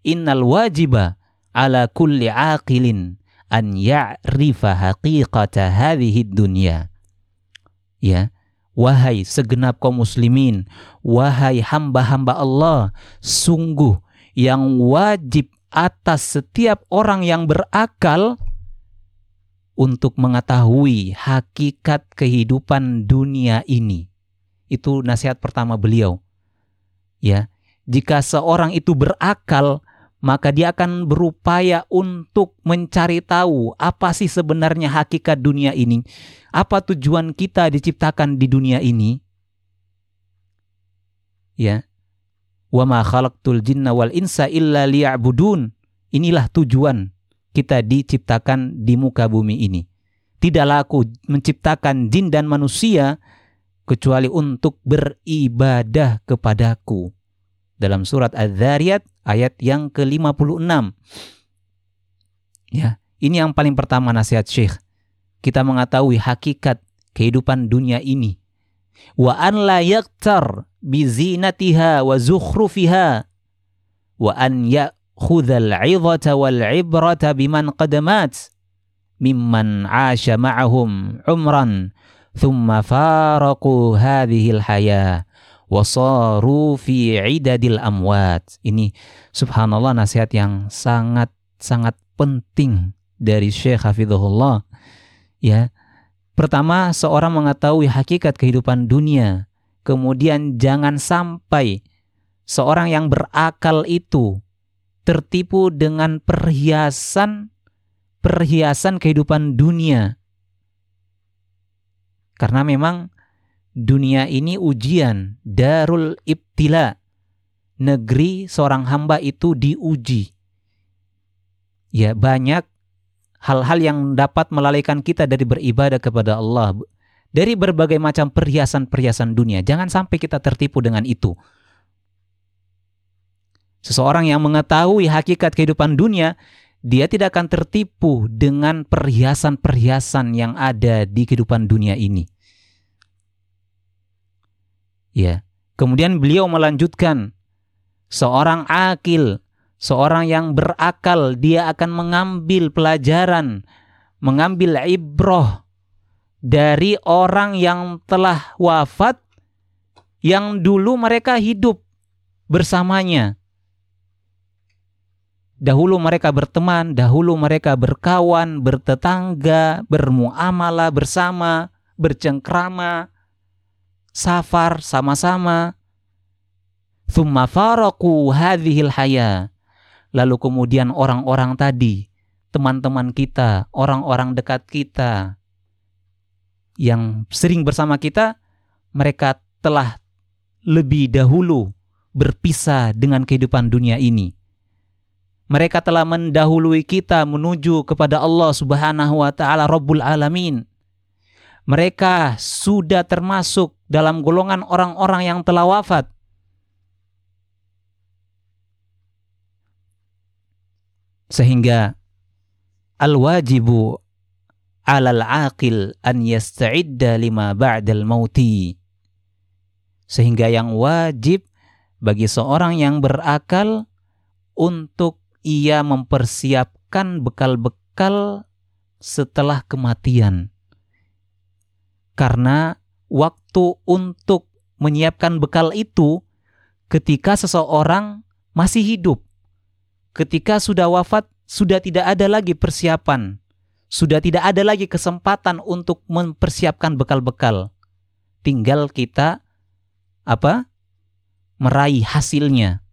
innal wajiba ala kulli aqilin an ya'rifa haqiqata hadhihi dunya. Ya, wahai segenap kaum muslimin, wahai hamba-hamba Allah, sungguh yang wajib atas setiap orang yang berakal untuk mengetahui hakikat kehidupan dunia ini. Itu nasihat pertama beliau. Ya, jika seorang itu berakal, maka dia akan berupaya untuk mencari tahu apa sih sebenarnya hakikat dunia ini. Apa tujuan kita diciptakan di dunia ini? Ya. Wa ma khalaqtul jinna wal insa illa liya'budun. Inilah tujuan kita diciptakan di muka bumi ini. Tidaklah aku menciptakan jin dan manusia kecuali untuk beribadah kepadaku. Dalam surat Az-Zariyat ayat yang ke-56. Ya, ini yang paling pertama nasihat Syekh. Kita mengetahui hakikat kehidupan dunia ini. Wa an la yaktar bi zinatiha wa zukhrufiha wa an ya'khudhal 'idhata wal 'ibrata biman qadamat mimman 'asha ma'ahum 'umran thumma faraqu hadhil hayah wasaru fi 'idadil amwat. Ini subhanallah nasihat yang sangat penting dari Syekh Hafizahullah. Ya. Pertama, seorang mengetahui hakikat kehidupan dunia. Kemudian jangan sampai seorang yang berakal itu tertipu dengan perhiasan kehidupan dunia. Karena memang dunia ini ujian, darul ibtila. Negeri seorang hamba itu diuji. Ya, banyak hal-hal yang dapat melalaikan kita dari beribadah kepada Allah. Dari berbagai macam perhiasan-perhiasan dunia. Jangan sampai kita tertipu dengan itu. Seseorang yang mengetahui hakikat kehidupan dunia, dia tidak akan tertipu dengan perhiasan-perhiasan yang ada di kehidupan dunia ini. Ya. Kemudian beliau melanjutkan, seorang akil, seorang yang berakal, dia akan mengambil pelajaran, mengambil ibrah dari orang yang telah wafat, yang dulu mereka hidup bersamanya. Dahulu mereka berteman, dahulu mereka berkawan, bertetangga, bermuamalah bersama, bercengkrama, safar sama-sama. Thumma faraqu hadhil hayah. Lalu kemudian orang-orang tadi, teman-teman kita, orang-orang dekat kita yang sering bersama kita, mereka telah lebih dahulu berpisah dengan kehidupan dunia ini. Mereka telah mendahului kita menuju kepada Allah Subhanahu wa taala Rabbul Alamin. Mereka sudah termasuk dalam golongan orang-orang yang telah wafat. Sehingga al-wajibu 'alal 'aqil an yasta'idda lima ba'dal mauti. Sehingga yang wajib bagi seorang yang berakal untuk ia mempersiapkan bekal-bekal setelah kematian. Karena waktu untuk menyiapkan bekal itu ketika seseorang masih hidup. Ketika sudah wafat, sudah tidak ada lagi persiapan. Sudah tidak ada lagi kesempatan untuk mempersiapkan bekal-bekal. Tinggal kita meraih hasilnya.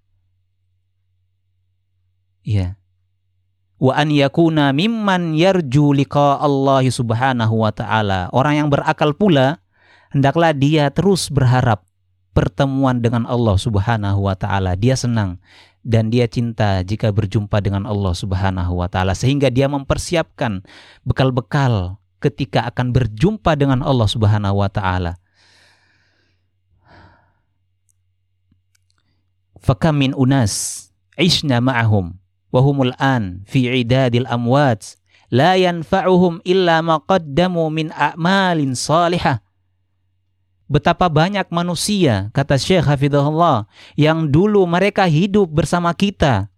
Ya. Wa an yakuna mimman yarju liqa Allah Subhanahu wa taala. Orang yang berakal pula hendaklah dia terus berharap pertemuan dengan Allah Subhanahu wa taala. Dia senang dan dia cinta jika berjumpa dengan Allah Subhanahu wa taala, sehingga dia mempersiapkan bekal-bekal ketika akan berjumpa dengan Allah Subhanahu wa taala. Fakam min unas ishna ma'ahum wa humul an fi idadil amwat la yanfa'uhum illa ma qaddamu min a'malin salihah. Betapa banyak manusia, kata Syekh Hafizahullah, yang dulu mereka hidup bersama kita,